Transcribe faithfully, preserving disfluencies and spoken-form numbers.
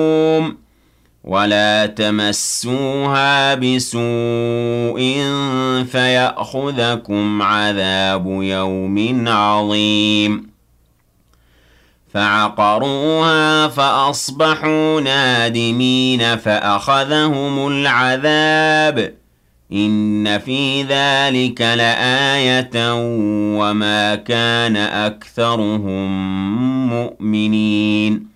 ولا تمسوها بسوء فيأخذكم عذاب يوم عظيم فعقروها فأصبحوا نادمين فأخذهم العذاب إن في ذلك لآية وما كان أكثرهم مؤمنين